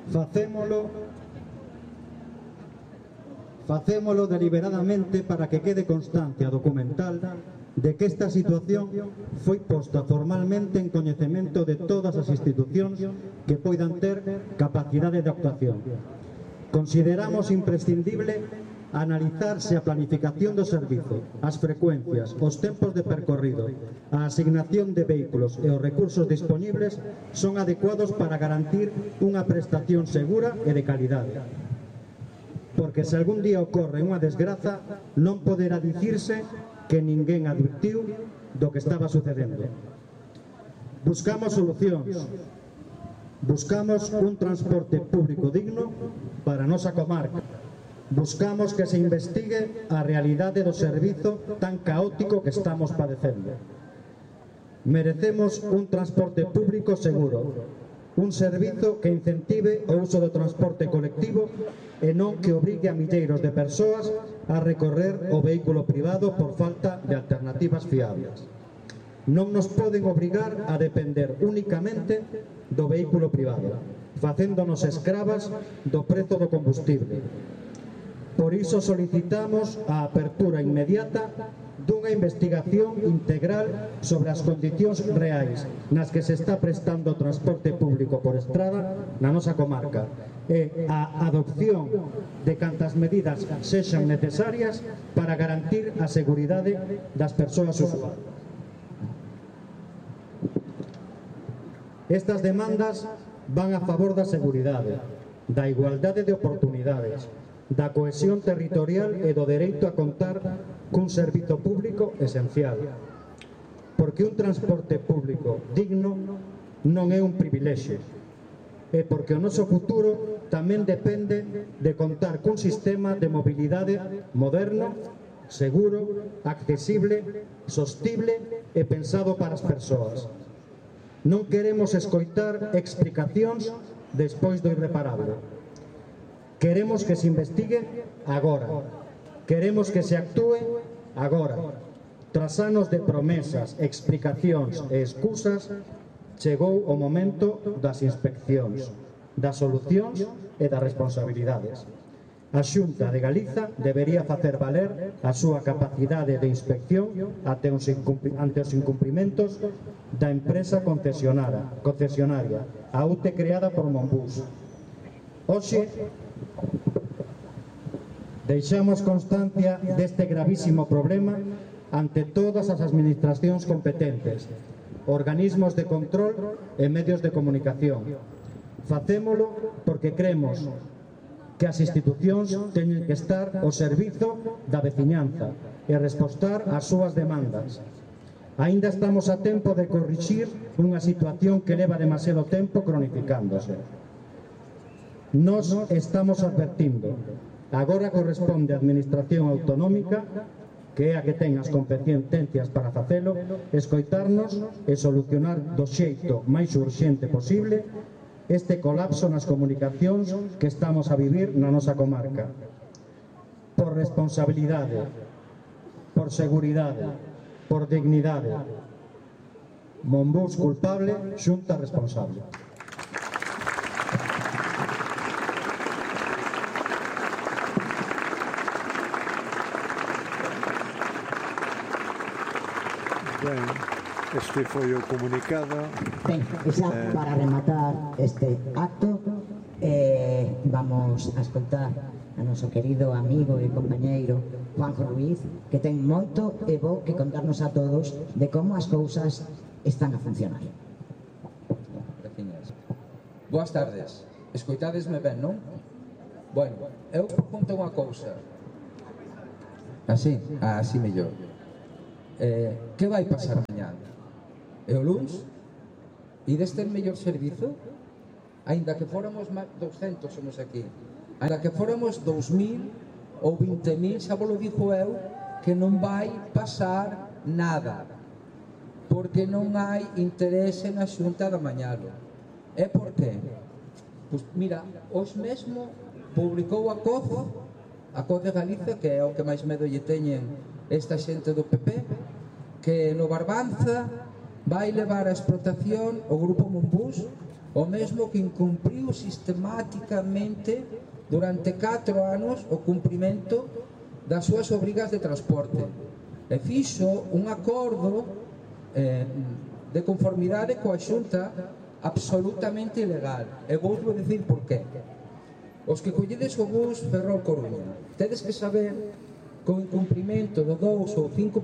Facémolo deliberadamente para que quede constancia documental de que esta situación foi posta formalmente en coñecemento de todas as institucións que poidan ter capacidade de actuación. Consideramos imprescindible analizar se a planificación do servizo, as frecuencias, os tempos de percorrido, a asignación de vehículos e os recursos disponibles son adecuados para garantir unha prestación segura e de calidade. Porque se algún día ocorre unha desgraza, non poderá dicirse que ninguén advertiu do que estaba sucedendo. Buscamos solucións. Buscamos un transporte público digno para a nosa comarca. Buscamos que se investigue a realidade do servizo tan caótico que estamos padecendo. Merecemos un transporte público seguro, un servizo que incentive o uso do transporte colectivo e non que obrigue a milleiros de persoas a recorrer o vehículo privado por falta de alternativas fiables. Non nos poden obrigar a depender únicamente do vehículo privado, facéndonos escravas do prezo do combustible. Por iso solicitamos a apertura inmediata dunha investigación integral sobre as condicións reais nas que se está prestando o transporte público por estrada na nosa comarca e a adopción de cantas medidas sexan necesarias para garantir a seguridade das persoas usuarias. Estas demandas van a favor da seguridade, da igualdade de oportunidades, da cohesión territorial e do dereito a contar cun servizo público esencial. Porque un transporte público digno non é un privilexio, e porque o noso futuro tamén depende de contar cun sistema de mobilidade moderno, seguro, accesible, sostible e pensado para as persoas. Non queremos escoitar explicacións despois do irreparable. Queremos que se investigue agora. Queremos que se actúe agora. Tras anos de promesas, explicacións e excusas, chegou o momento das inspeccións, das solucións e das responsabilidades. A Xunta de Galiza debería facer valer a súa capacidade de inspección ante os incumprimentos da empresa concesionaria, a UTE creada por Monbus. Hoxe deixamos constancia deste gravísimo problema ante todas as administracións competentes, organismos de control e medios de comunicación. Facémolo porque cremos que as institucións teñen que estar ao servizo da veciñanza e respostar ás súas demandas. Aínda estamos a tempo de corrixir unha situación que leva demasiado tempo cronificándose. Nos estamos advertindo. Agora corresponde á Administración Autonómica, que é a que ten as competencias para facelo, escoitarnos e solucionar do xeito máis urxente posible este colapso nas comunicacións que estamos a vivir na nosa comarca. Por responsabilidade, por seguridade, por dignidade. Monbus culpable, Xunta responsable. Ben, este foi o comunicado. Ben, xa para rematar este acto, vamos a escoltar a noso querido amigo e compañeiro Juanjo Ruiz, que ten moito e bo que contarnos a todos de como as cousas están a funcionar. Boas tardes. Escoitadesme ben, non? Bueno, eu proponto unha cousa. Así? Así mellor. Que vai pasar mañá? E o luns? E deste mellor servizo? Ainda que fóramos 200 somos aquí, ainda que fóramos 2000 ou 20.000, xa vos lo dixo eu, que non vai pasar nada, porque non hai interese na Xunta de amañalo. E por qué? Pois mira, hoxe mesmo publicou a COZ de Galicia, que é o que máis medo lle teñen esta xente do PP, que no Barbanza vai levar a explotación o grupo Monbus o mesmo que incumpriu sistemáticamente durante 4 anos o cumprimento das súas obrigas de transporte e fixo un acordo de conformidade coa Xunta absolutamente ilegal. E vou dicir por qué. Os que colledes o bus Ferrol-Coruña tedes que saber que o incumprimento do 2 ou 5%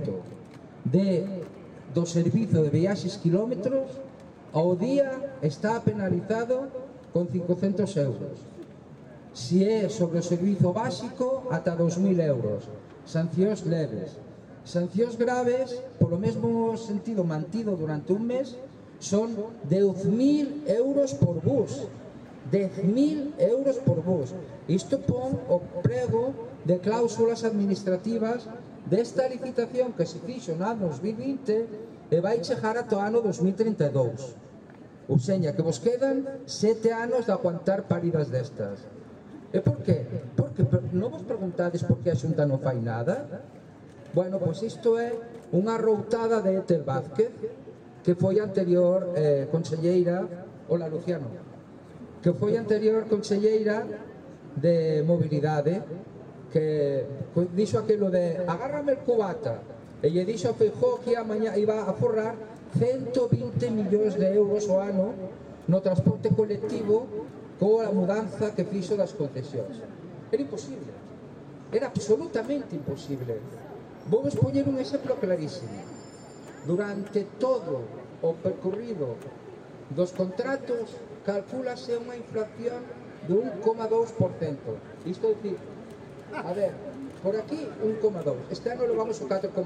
do servizo de viaxes quilómetros ao día está penalizado con 500 euros. Si é sobre o servizo básico, ata 2.000 euros. Sancións leves. Sancións graves, polo mesmo sentido mantido durante un mes, son 10.000 euros por bus. 10.000 euros por bus. Isto pon o prego de cláusulas administrativas desta licitación que se fixo no ano 2020 e vai chegar ata o ano 2032. Ou seña, que vos quedan 7 anos de aguantar paridas destas. E por qué? Porque non vos preguntades por que a Xunta non fai nada? Bueno, pois isto é unha routada de Ethel Vázquez, que foi anterior conselleira, hola Luciano, que foi anterior conselleira de mobilidade, que dixo aquilo de agárrame el cubata, e lle dixo a Feijóo que iba a forrar 120 millóns de euros ao ano no transporte colectivo coa mudanza que fixo das concesións. Era imposible, era absolutamente imposible. Vou poñer un exemplo clarísimo. Durante todo o percorrido dos contratos calcúlase unha inflación de 1,2%. Isto é dicir, a ver, por aquí 1,2%, este ano levamos o 4,3%.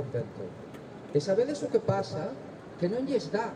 E sabedes o que pasa? Que non lles dá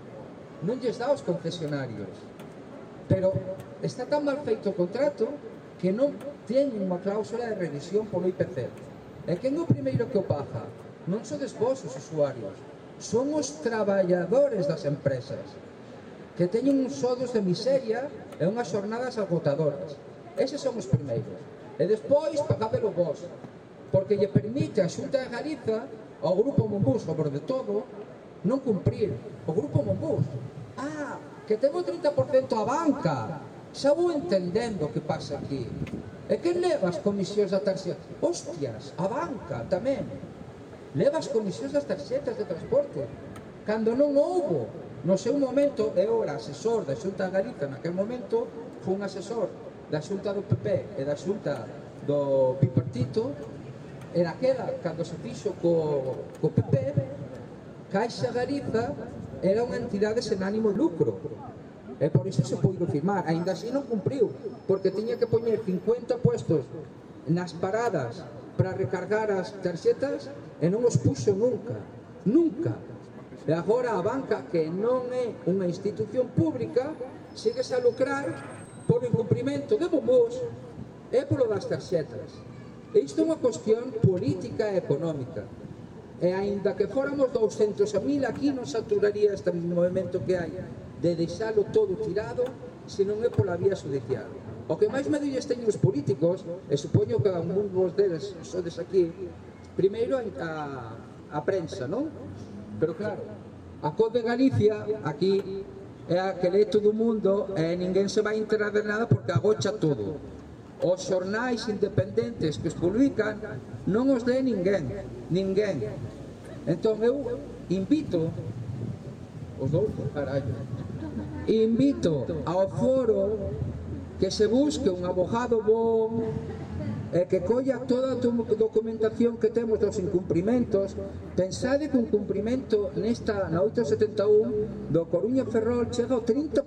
aos concesionarios. Pero está tan mal feito o contrato que non teñen unha cláusula de revisión polo IPC. E quen é o primeiro que o paga? Non sodes vos os usuarios, son os traballadores das empresas, que teñen uns sodos de miseria e unhas xornadas agotadoras. Eses son os primeiros. E despois pagadelo vos, porque lle permite a Xunta de Galiza ao Grupo Monbus, sobre de todo, non cumprir. O Grupo Monbus, que ten o 30% a banca, xa vou entendendo o que pasa aquí. E que leva as comisións da tarxeta? Hostias, a banca tamén leva as comisións das tarxetas de transporte, cando non houbo no seu momento. Eu era asesor da Xunta de Galiza naquele momento, fui un asesor da Xunta do PP e da Xunta do Bipartito, e naquela, cando se fixo co PP, Caixa Galiza era unha entidade sen ánimo de lucro, e por iso se puido firmar. Ainda así non cumpriu, porque tiña que poñer 50 puestos nas paradas para recargar as tarxetas e non os puxo nunca. E agora a banca, que non é unha institución pública, sigue a lucrar polo incumprimento de bombos e polo das tarxetas. E isto é unha cuestión política e económica. E aínda que fóramos 200.000 aquí, non saturaría este movimento que hai de deixalo todo tirado se non é pola vía judicial. O que máis medulles teñen os políticos, e supoño que algún vos deles sodes aquí, primeiro a prensa, non? Pero claro, a COP de Galicia aquí é a que lee todo o mundo e ninguén se vai enterar de nada porque agocha todo. Os xornais independentes que os publican non os lee ninguén. Entón eu invito os dous, carallo, invito ao foro que se busque un abogado bom e que colla toda a documentación que temos dos incumprimentos. Pensade que un cumprimento na 871 do Coruña Ferrol chega ao 30%.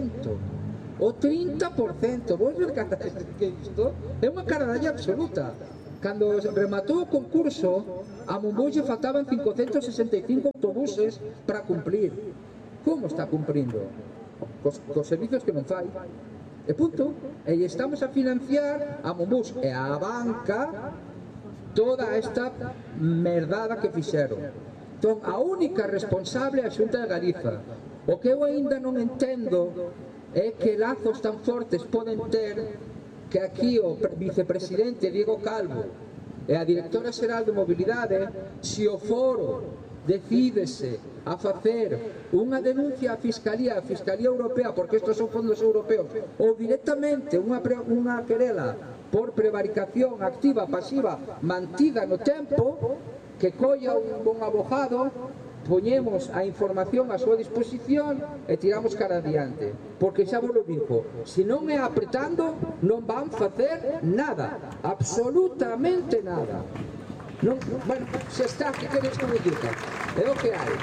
O 30%, vos ver que isto é unha caralalla absoluta. Cando rematou o concurso, a Monbus lle faltaban 565 autobuses para cumplir. Como está cumprindo? Cos servizos que non fai. E punto. E estamos a financiar a Monbus e a banca toda esta merdada que fixeron. Entón, a única responsable é a Xunta de Galiza. O que eu aínda non entendo é que lazos tan fortes poden ter que aquí o vicepresidente Diego Calvo e a directora xeral de mobilidade, se o foro decídese a facer unha denuncia á Fiscalía Europea, porque estos son fondos europeos, ou directamente unha querela por prevaricación activa, pasiva, mantida no tempo, que colla un bon abogado, poñemos a información a súa disposición e tiramos cara adiante, porque xa vos lo digo, se non é apretando non van facer nada, absolutamente nada. Non, bueno, xa está, que queres que me diga? É o que hai.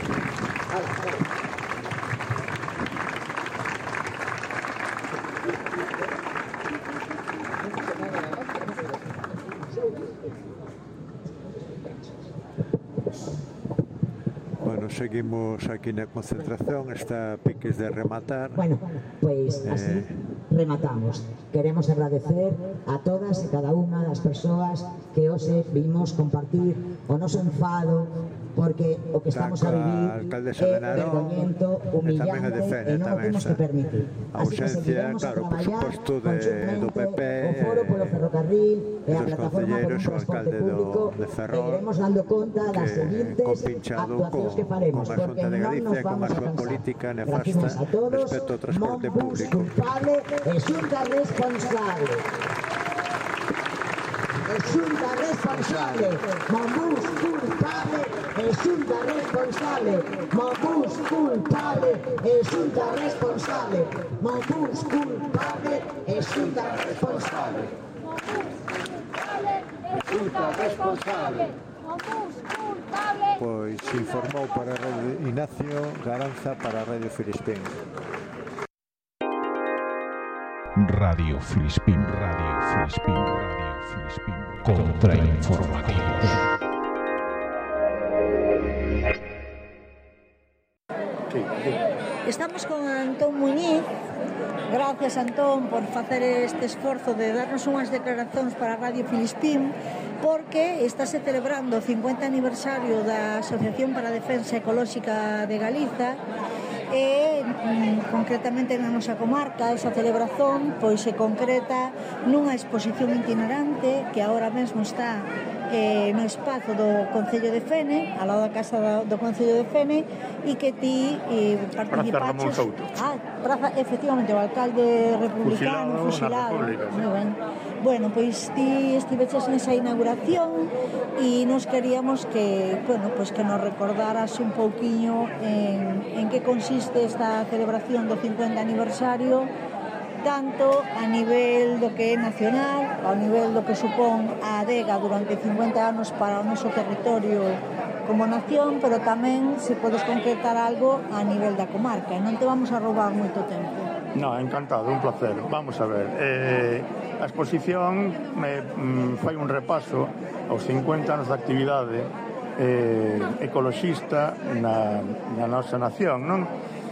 Bueno, seguimos aquí na concentración, está a piques de rematar. Bueno, pois así rematamos. Queremos agradecer a todas e cada unha das persoas que hoxe vimos compartir o noso enfado, porque o que estamos a vivir é vergoñento, humillante e non o temos que permitir. Así que seguiremos a traballar conjuntamente o Foro polo Ferrocarril e a Plataforma por un Transporte Público, e iremos dando conta das seguintes actuacións que faremos, porque non nos vamos a cansar. Gracias a todos, Monbus culpable e Xunta responsable. Xunta responsable, Monbus culpable e Xunta responsable, Monbus culpable e Xunta responsable, Monbus culpable e Xunta responsable, Xunta responsable. Pois informou para a Radio Ignacio Garanza para a Radio Filispín. Radio Filispín, Radio Filispín, Radio Filispín. Contrainformativos. Estamos con Antón Muñiz. Gracias, Antón, por facer este esforzo de darnos unhas declaracións para Radio Filispín, porque estáse celebrando o 50 aniversario da Asociación para a Defensa Ecolóxica de Galiza e concretamente na nosa comarca esa celebración pois se concreta nunha exposición itinerante que agora mesmo está no espazo do Concello de Fene, ao lado da Casa do Concello de Fene, e que ti participaches... Praza, efectivamente, o alcalde republicano fusilado. Moi ben. Bueno, pois ti estiveches nesa inauguración e nos queríamos que, bueno, pois que nos recordaras un pouquiño en que consiste esta celebración do 50 aniversario, tanto a nivel do que é nacional, ao nivel do que supón a adega durante 50 anos para o noso territorio como nación, pero tamén se podes concretar algo a nivel da comarca, e non te vamos a roubar moito tempo. No, encantado, un placer. Vamos a ver, a exposición fai un repaso aos 50 anos de actividade ecoloxista na nosa nación, non?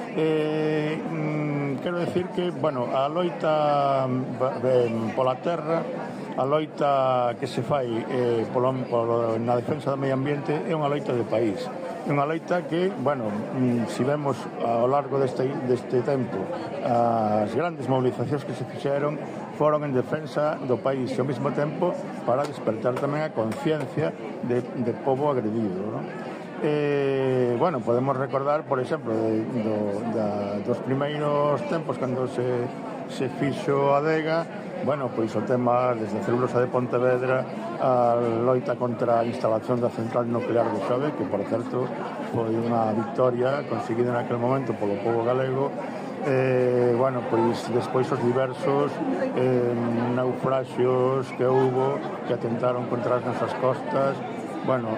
Quero decir que, bueno, a loita pola terra, a loita que se fai na defensa do medio ambiente é unha loita de país. É unha loita que, bueno, se vemos ao largo deste tempo as grandes movilizacións que se fixeron foron en defensa do país e ao mesmo tempo para despertar tamén a conciencia de pobo agredido, non? Bueno, podemos recordar, por exemplo, dos primeiros tempos cando se fixo a adega, bueno, pois o tema desde Celulosa de Pontevedra a loita contra a instalación da central nuclear de Xove, que, por certo, foi unha victoria conseguida naquele momento polo pobo galego. Bueno, pois despois os diversos naufraxios que houbo que atentaron contra as nosas costas. Bueno,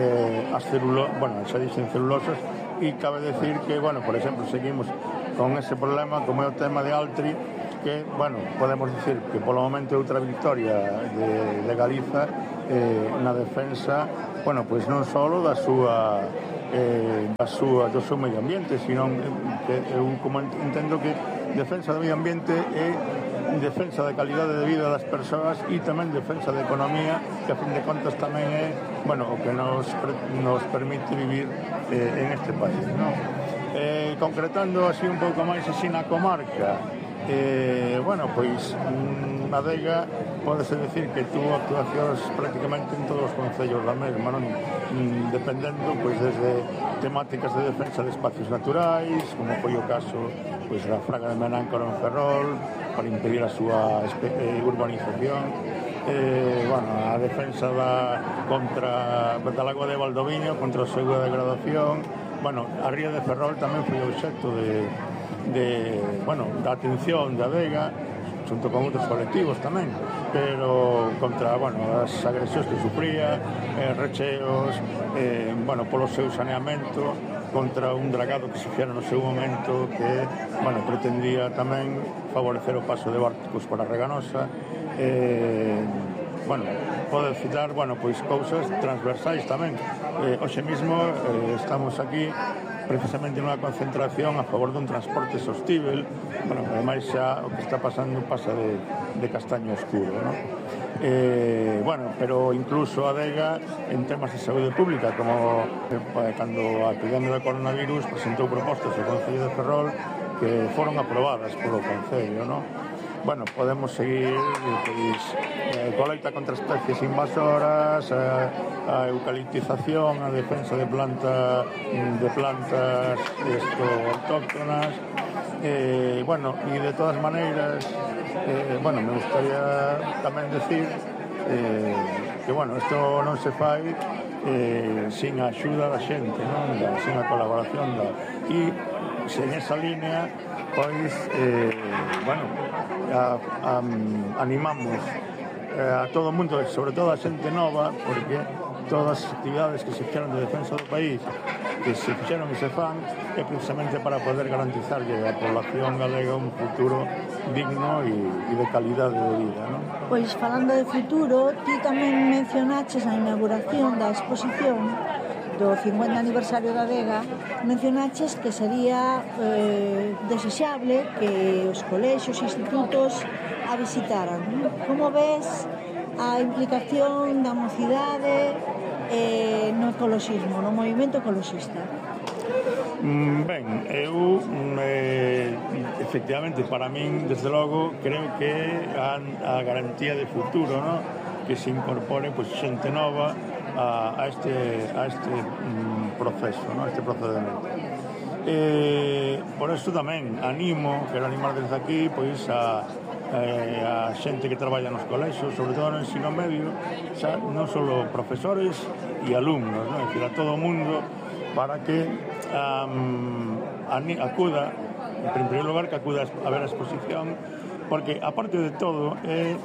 xa dixen celulosas, e cabe decir que, bueno, por exemplo, seguimos con ese problema como é o tema de Altri, que, bueno, podemos dicir que polo momento é outra victoria de Galiza na defensa, bueno, pois non só do seu medio ambiente, sino que eu como entendo que defensa do medio ambiente é defensa da calidade de vida das persoas e tamén defensa da economía, que a fin de contas tamén é, bueno, o que nos permite vivir en este país, non? Concretando así un pouco máis así na comarca, Bueno, pois Adega pódese decir que tuvo actuacións prácticamente en todos os concellos da mesma, non? Dependendo, pois, desde temáticas de defensa de espacios naturais, como foi o caso pois da Fraga de Menáncora en Ferrol, para impedir a súa urbanización, bueno, a defensa contra da lagoa de Valdoviño, contra a súa degradación. Bueno, a ría de Ferrol tamén foi obxecto da atención da Adega, junto con outros colectivos tamén, pero contra, as agresións que sufría, recheos, polo seu saneamento, contra un dragado que se fixera no seu momento que, pretendía tamén favorecer o paso de barcos por a Reganosa. Pode citar, cousas transversais tamén. Hoxe mismo estamos aquí precisamente nunha concentración a favor dun transporte sostível. Ademais xa o que está pasando pasa de castaño oscuro, non? Pero incluso a Adega en temas de saúde pública, como cando a epidemia do coronavirus presentou propostas ao Concello de Ferrol que foron aprobadas polo Concello, non? Podemos seguir coa loita contra especies invasoras, a eucaliptización, a defensa de plantas autóctonas, e de todas maneiras, me gustaría tamén decir que, isto non se fai sin a axuda da xente, non? Sin a colaboración e sen esa línea, pois, animamos a todo o mundo, sobre todo a xente nova, porque todas as actividades que se fixeron de defensa do país, que se fixeron e se fan, é precisamente para poder garantizarlle a población galega un futuro digno e de calidade de vida, non? Pois, falando de futuro, ti tamén mencionaches na inauguración da exposición do 50 aniversario da Adega, mencionaches que sería desexable que os colexios e institutos a visitaran. Como ves a implicación da mocidade no ecoloxismo, no movimento ecoloxista? Ben, eu efectivamente, para min, desde logo, creo que a garantía de futuro, non? Que se incorpore xente nova a este proceso, ¿no? A este procedimento. Por eso tamén quero animar desde aquí a xente que traballa nos colexios, sobre todo no ensino medio, non só profesores e alumnos, ¿no? Es decir, a todo o mundo, para que acuda, en primeiro lugar, que acuda a ver a exposición, porque, aparte de todo,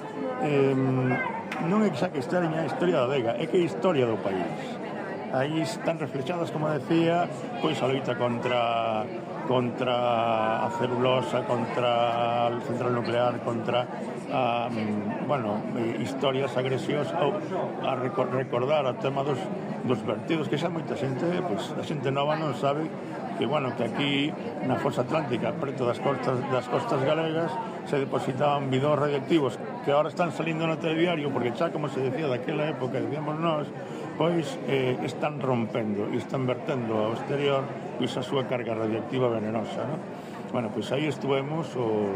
non é xa que a historia da Adega, é que é a historia do país. Aí están reflexadas, como decía, pois a loita contra a celulosa, contra a central nuclear, contra historias, agresións, ou a recordar o tema dos vertidos, que xa moita xente, a xente nova non sabe que aquí na fosa atlántica, preto das costas galegas, se depositaban bidóns radioactivos que ahora están salindo no telediario, porque xa, como se decía daquela época, decíamos nós, pois están rompendo e están vertendo ao exterior a súa carga radioactiva venenosa, non? Pois aí estuvemos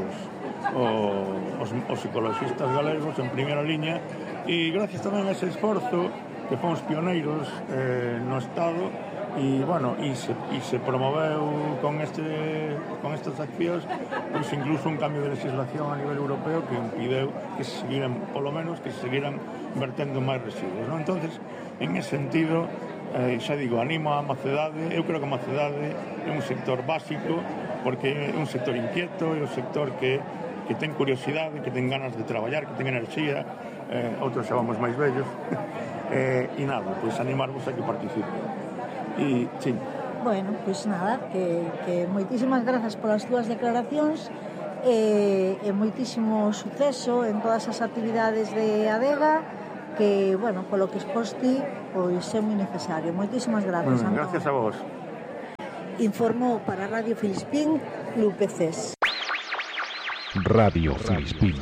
os ecologistas galegos en primeira liña, e gracias tamén a ese esforzo que fomos pioneiros no Estado, e se promoveu con estas accións, pois incluso un cambio de legislación a nivel europeo que impideu que se seguiran, polo menos, que se seguiran vertendo máis residuos, non? Entonces, en ese sentido, xa digo, animo a Mocedade. Eu creo que a Mocedade é un sector básico, porque é un sector inquieto, é un sector que ten curiosidade, que ten ganas de traballar, que ten enerxía, outros xa vamos máis vellos, e nada, pois animarvos a que participen. E, sí. Bueno, pois nada, que moitísimas grazas polas túas declaracións, e moitísimo suceso en todas as actividades de Adega, que, polo que exposti, pois é moi necesario. Moitísimas grazas, Antón. Gracias a vos. Informou para Radio Filispín, Lupe Cés. Radio Filispín.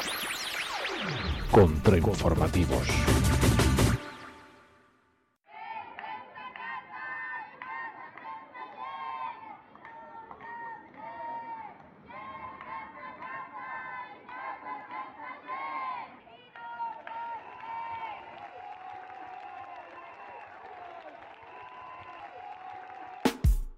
Contrainformativos.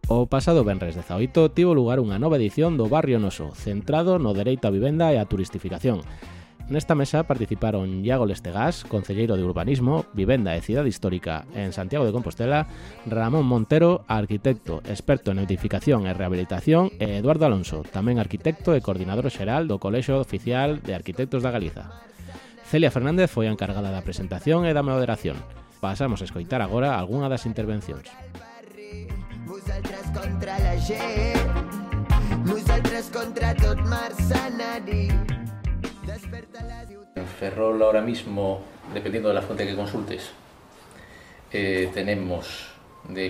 O pasado venres 18 tivo lugar unha nova edición do Barrio Noso, centrado no dereito á vivenda e á turistificación. Nesta mesa participaron Iago Lestegás, concelleiro de Urbanismo, Vivenda e Cidade Histórica en Santiago de Compostela, Ramón Montero, arquitecto, experto en edificación e rehabilitación, e Eduardo Alonso, tamén arquitecto e coordinador xeral do Colexio Oficial de Arquitectos da Galiza. Celia Fernández foi a encargada da presentación e da moderación. Pasamos a escoitar agora algunha das intervencións. Vosaltres contra la gent, vosaltres contra tot mercenari. En Ferrol ahora mismo, dependiendo de la fuente que consultes, tenemos de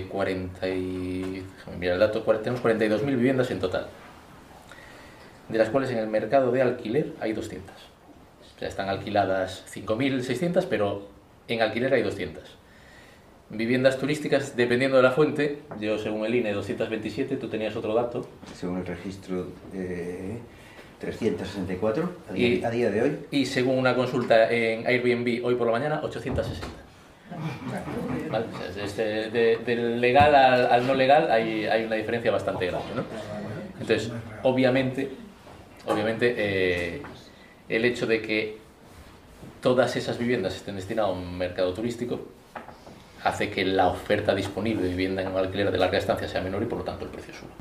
42.000 viviendas en total, de las cuales en el mercado de alquiler hay 200. O sea, están alquiladas 5.600, pero en alquiler hay 200. Viviendas turísticas, dependiendo de la fuente, yo según el INE 227, tú tenías otro dato. Según el registro 364 a día de hoy. Y según una consulta en Airbnb hoy por la mañana, 860. ¿Vale? O sea, del legal al no legal hay una diferencia bastante grande, ¿no? Entonces, obviamente el hecho de que todas esas viviendas estén destinadas a un mercado turístico hace que la oferta disponible de vivienda en un alquiler de larga estancia sea menor y por lo tanto el precio suba.